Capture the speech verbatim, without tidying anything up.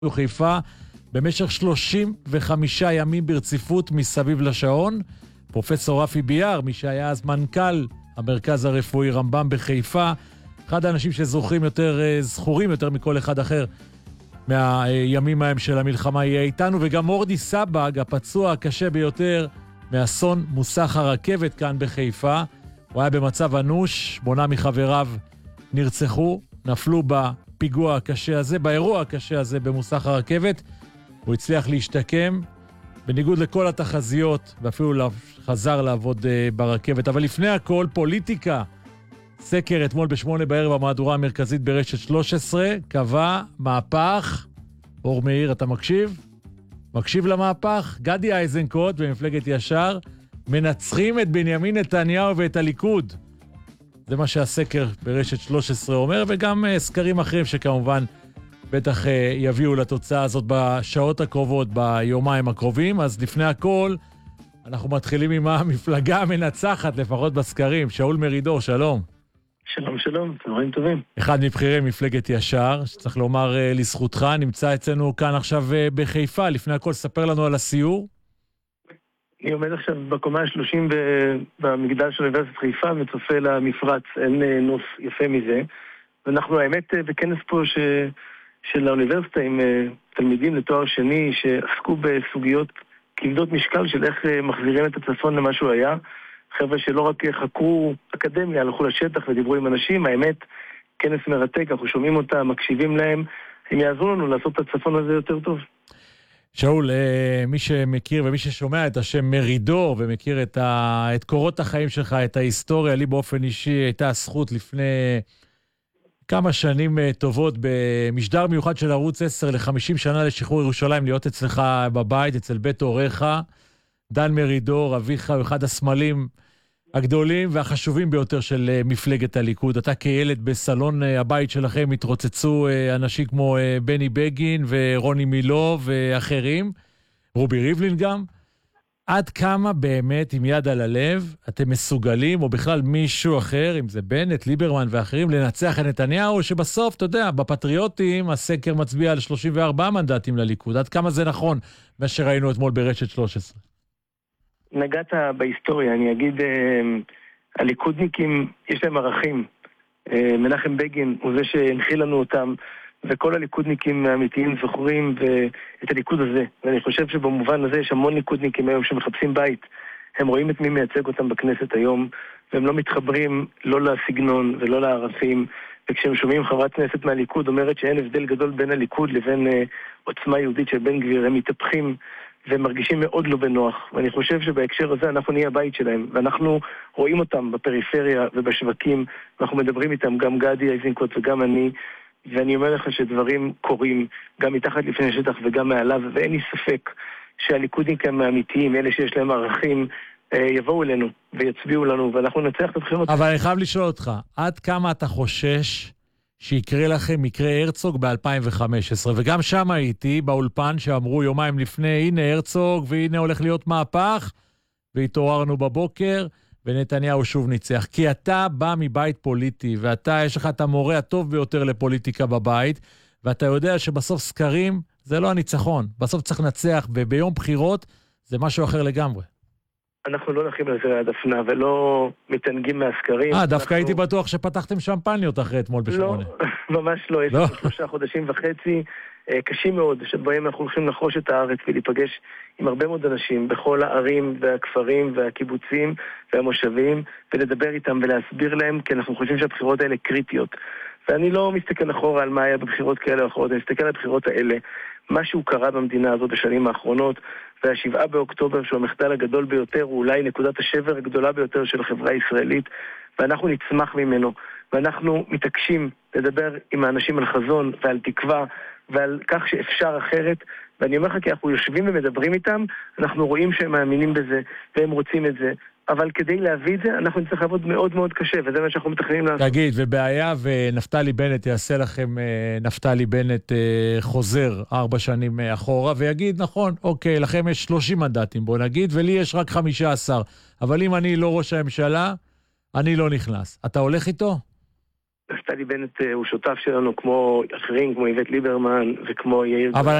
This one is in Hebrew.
חיפה במשך שלושים וחמישה ימים ברציפות מסביב לשעון. פרופסור רפי ביאר, מי שהיה אז מנכ"ל המרכז הרפואי רמב"ם בחיפה, אחד האנשים שזוכרים יותר, זכורים יותר מכל אחד אחר מהימים ההם של המלחמה, יהיה איתנו, וגם מורדי סבג, הפצוע הקשה ביותר מאסון מוסך הרכבת כאן בחיפה. הוא היה במצב אנוש, שמונה מחבריו נרצחו, נפלו בפיגוע הקשה הזה, באירוע הקשה הזה במוסך הרכבת. הוא הצליח להשתקם, בניגוד לכל התחזיות, ואפילו חזר לעבוד ברכבת. אבל לפני הכל, פוליטיקה. סקר אתמול בשמונה בערב המהדורה המרכזית ברשת שלוש עשרה, קבע מהפך. אור מאיר, אתה מקשיב? מקשיב למהפך? גדי איזנקוט במפלגת ישר מנצחים את בנימין נתניהו ואת הליכוד. זה מה שהסקר ברשת שלוש עשרה אומר, וגם סקרים אחרים שכמובן בטח יביאו לתוצאה הזאת בשעות הקרובות, ביומיים הקרובים. אז לפני הכל, אנחנו מתחילים עם המפלגה המנצחת, לפחות בסקרים. שאול מרידור, שלום. שלום, שלום, צהריים טובים. אחד מבחירי מפלגת ישר, שצריך לומר לזכותך, נמצא אצלנו כאן עכשיו בחיפה. לפני הכל, ספר לנו על הסיור. אני עומד עכשיו בקומה ה-שלושים במגדל של אוניברסיטת חיפה, וצופה למפרץ, אין נוף יפה מזה. ואנחנו האמת בכנס פה ש... של האוניברסיטה עם תלמידים לתואר שני שעסקו בסוגיות כבדות משקל של איך מחזירים את הצפון למה שהוא היה. חבר'ה שלא רק חקרו אקדמיה, הלכו לשטח ודיברו עם אנשים. האמת, כנס מרתק, אנחנו שומעים אותם, מקשיבים להם, הם יעזרו לנו לעשות את הצפון הזה יותר טוב. שאול, מי שמכיר ומי ששומע את השם מרידור ומכיר את, ה... את קורות החיים שלך, את ההיסטוריה, לי באופן אישי הייתה הזכות לפני כמה שנים טובות במשדר מיוחד של ערוץ עשר ל-חמישים שנה לשחרור ירושלים, להיות אצלך בבית, אצל בית הוריך. דן מרידור, אביך, הוא אחד הסמלים הגדולים והחשובים ביותר של מפלגת הליכוד. אתה כילד בסלון הבית שלכם התרוצצו אנשים כמו בני בגין ורוני מילו ואחרים, רובי ריבלין גם. עד כמה באמת, עם יד על הלב, אתם מסוגלים, או בכלל מישהו אחר, אם זה בנט, ליברמן ואחרים, לנצח את נתניהו, שבסוף, אתה יודע, בפטריוטים הסקר מצביע על שלושים וארבעה מנדטים לליכוד. עד כמה זה נכון, מה שראינו אתמול ברשת שלוש עשרה? נגעת בהיסטוריה, אני אגיד, הליכודניקים, יש להם ערכים. מנחם בגין הוא זה שהנחיל לנו אותם, וכל הליכודניקים האמיתיים זוכרים את הליכוד הזה. ואני חושב שבמובן הזה יש המון ליכודניקים היום שמחפשים בית. הם רואים את מי מייצג אותם בכנסת היום, והם לא מתחברים לא לסגנון ולא לערכים. וכשהם שומעים חברת כנסת מהליכוד אומרת שאין הבדל גדול בין הליכוד לבין עוצמה יהודית של בן גביר, הם מתהפכים והם מרגישים מאוד לא בנוח. ואני חושב שבהקשר הזה אנחנו נהיה הבית שלהם, ואנחנו רואים אותם בפריפריה ובשווקים, ואנחנו מדברים איתם, גם גדי איזנקוט וגם אני, ואני אומר לך שדברים קורים גם מתחת לפני השטח וגם מעליו, ואין לי ספק שהליכודניקים האמיתיים, אלה שיש להם ערכים, יבואו אלינו ויצביעו לנו, ואנחנו נצליח את הבחירות. אבל אני חייב לשאול אותך, עד כמה אתה חושש שיקרה לכם מקרה הרצוג ב-אלפיים וחמש עשרה? וגם שם הייתי באולפן שאמרו יומיים לפני, הנה הרצוג והנה הולך להיות מהפך, והתעוררנו בבוקר ונתניהו שוב ניצח. כי אתה בא מבית פוליטי, ואתה, יש לך את המורה הטוב ביותר לפוליטיקה בבית, ואתה יודע שבסוף סקרים זה לא הניצחון. בסוף צריך לנצח, וביום בחירות זה משהו אחר לגמרי. אנחנו לא נחים לזה הדפנה, ולא מתענגים מהסקרים. אה, דווקא אנחנו... הייתי בטוח שפתחתם שמפניות אחרי אתמול בשמונה. לא, ממש לא. יש לנו שלושה חודשים וחצי קשים מאוד, שבהם אנחנו הולכים לחוש את הארץ ולהיפגש עם הרבה מאוד אנשים בכל הערים והכפרים והקיבוצים והמושבים, ולדבר איתם ולהסביר להם, כי אנחנו חושבים שהבחירות האלה קריטיות. ואני לא מסתכל אחורה על מה היה בבחירות כאלה או אחרות, אני מסתכל על הבחירות האלה. משהו קרה במדינה הזאת בשנים האחרונות, והשבעה באוקטובר, שהוא המחדל הגדול ביותר, הוא אולי נקודת השבר הגדולה ביותר של החברה הישראלית, ואנחנו נצמח ממנו, ואנחנו מתעקשים לדבר עם האנשים על חזון ועל תקווה, ועל כך שאפשר אחרת, ואני אומר לך, כי אנחנו יושבים ומדברים איתם, אנחנו רואים שהם מאמינים בזה, והם רוצים את זה, אבל כדי להביא את זה, אנחנו נצטרך לעבוד מאוד מאוד קשה, וזה מה שאנחנו מתכננים לעשות. תגיד, ובעיה ונפתלי בנט יעשה לכם, נפתלי בנט חוזר ארבע שנים אחורה, ויגיד, נכון, אוקיי, לכם יש שלושים מנדטים, בוא נגיד, ולי יש רק חמישה עשר, אבל אם אני לא ראש הממשלה, אני לא נכנס. אתה הולך איתו? נפתלי בנט הוא שותף שלנו כמו אחרים, כמו איווט ליברמן וכמו יאיר... אבל